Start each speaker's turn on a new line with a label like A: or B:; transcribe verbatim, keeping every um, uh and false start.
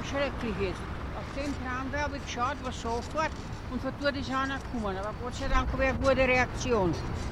A: schrecklich jetzt. Auf dem Tram habe ich geschaut, was sofort und von dort ist einer gekommen. Aber Gott sei Dank habe ich eine gute Reaktion.